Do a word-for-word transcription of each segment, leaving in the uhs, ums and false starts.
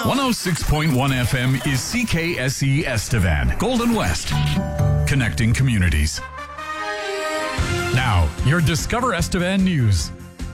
one oh six point one F M is C K S E Estevan, Golden West, connecting communities. Now, your Discover Estevan news.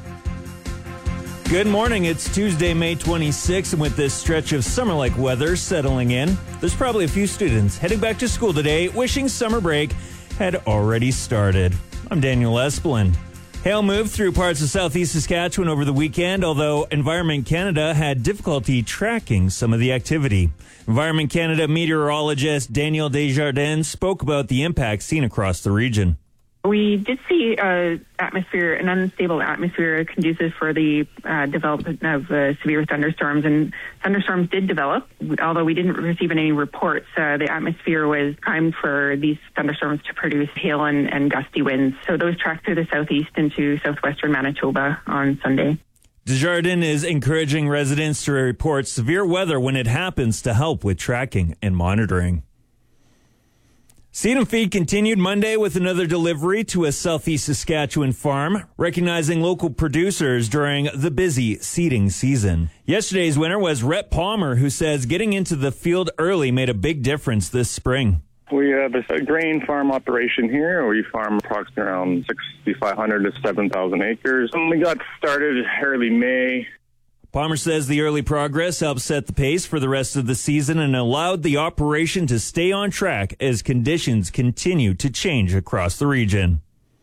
Good morning. It's Tuesday, May twenty-sixth, and with this stretch of summer-like weather settling in, there's probably a few students heading back to school today wishing summer break had already started. I'm Daniel Espelin. Hail moved through parts of southeast Saskatchewan over the weekend, although Environment Canada had difficulty tracking some of the activity. Environment Canada meteorologist Daniel Desjardins spoke about the impact seen across the region. We did see uh, atmosphere, an unstable atmosphere conducive for the uh, development of uh, severe thunderstorms, and thunderstorms did develop. Although we didn't receive any reports, uh, the atmosphere was primed for these thunderstorms to produce hail and, and gusty winds. So those tracked through the southeast into southwestern Manitoba on Sunday. Desjardins is encouraging residents to report severe weather when it happens to help with tracking and monitoring. Seed and Feed continued Monday with another delivery to a southeast Saskatchewan farm, recognizing local producers during the busy seeding season. Yesterday's winner was Rhett Palmer, who says getting into the field early made a big difference this spring. We have a grain farm operation here. We farm approximately around six thousand five hundred to seven thousand acres. And we got started early May. Palmer says the early progress helped set the pace for the rest of the season and allowed the operation to stay on track as conditions continue to change across the region.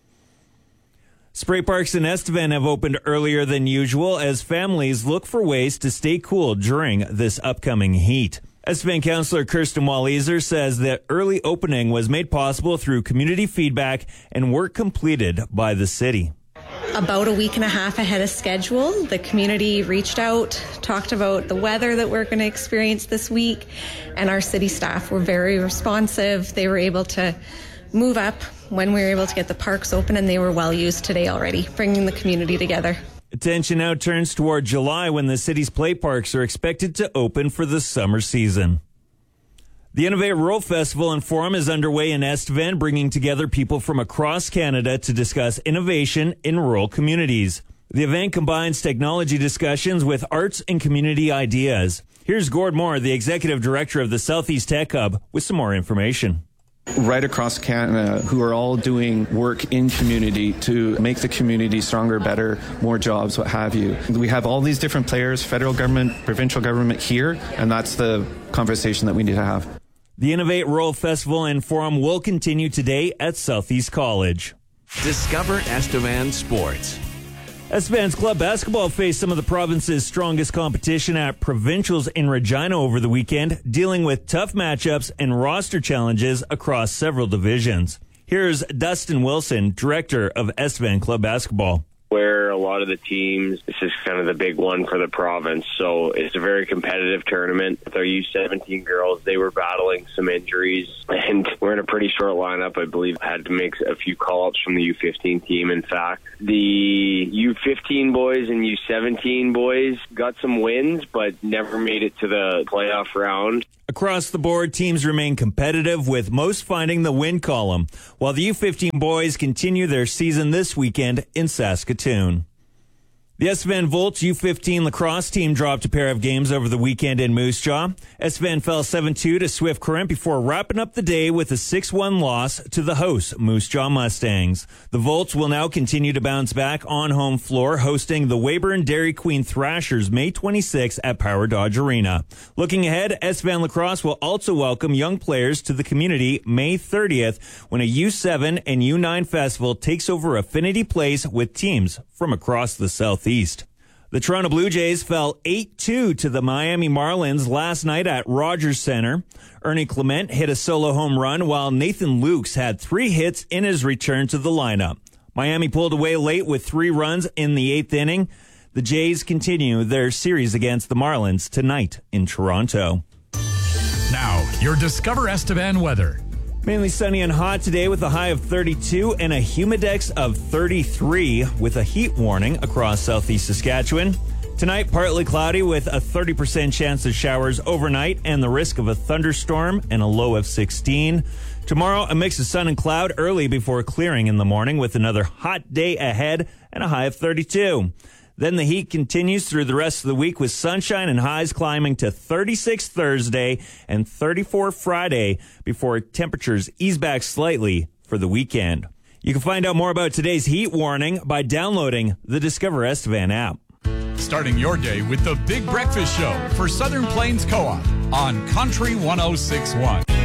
Spray parks in Estevan have opened earlier than usual as families look for ways to stay cool during this upcoming heat. Estevan Councillor Kirsten Walliser says that early opening was made possible through community feedback and work completed by the city. About a week and a half ahead of schedule, the community reached out, talked about the weather that we're going to experience this week, and our city staff were very responsive. They were able to move up when we were able to get the parks open, and they were well used today already, bringing the community together. Attention now turns toward July when the city's play parks are expected to open for the summer season. The Innovate Rural Festival and Forum is underway in Estevan, bringing together people from across Canada to discuss innovation in rural communities. The event combines technology discussions with arts and community ideas. Here's Gord Moore, the executive director of the Southeast Tech Hub, with some more information. Right across Canada, who are all doing work in community to make the community stronger, better, more jobs, what have you. We have all these different players, federal government, provincial government here, and that's the conversation that we need to have. The Innovate Rural Festival and Forum will continue today at Southeast College. Discover Estevan Sports. Estevan's club basketball faced some of the province's strongest competition at provincials in Regina over the weekend, dealing with tough matchups and roster challenges across several divisions. Here's Dustin Wilson, director of Estevan Club Basketball. Where a lot of the teams, this is kind of the big one for the province. So it's a very competitive tournament. With our U seventeen girls, they were battling some injuries, and we're in a pretty short lineup. I believe I had to make a few call-ups from the U fifteen team. In fact, the U fifteen boys and U seventeen boys got some wins, but never made it to the playoff round. Across the board, teams remain competitive, with most finding the win column, while the U fifteen boys continue their season this weekend in Saskatoon. The Estevan Volts U fifteen lacrosse team dropped a pair of games over the weekend in Moose Jaw. Estevan fell seven two to Swift Current before wrapping up the day with a six one loss to the hosts, Moose Jaw Mustangs. The Volts will now continue to bounce back on home floor, hosting the Weyburn Dairy Queen Thrashers May twenty-sixth at Power Dodge Arena. Looking ahead, Estevan Lacrosse will also welcome young players to the community May thirtieth when a U seven and U nine festival takes over Affinity Place with teams from across the Southeast. The Toronto Blue Jays fell eight two to the Miami Marlins last night at Rogers Center. Ernie Clement hit a solo home run while Nathan Lukes had three hits in his return to the lineup. Miami pulled away late with three runs in the eighth inning. The Jays continue their series against the Marlins tonight in Toronto. Now, your Discover Estevan weather. Mainly sunny and hot today with a high of thirty-two and a humidex of thirty-three with a heat warning across southeast Saskatchewan. Tonight, partly cloudy with a thirty percent chance of showers overnight and the risk of a thunderstorm and a low of sixteen. Tomorrow, a mix of sun and cloud early before clearing in the morning with another hot day ahead and a high of thirty-two. Then the heat continues through the rest of the week with sunshine and highs climbing to thirty-six Thursday and thirty-four Friday before temperatures ease back slightly for the weekend. You can find out more about today's heat warning by downloading the Discover Estevan app. Starting your day with the Big Breakfast Show for Southern Plains Co-op on Country one oh six point one.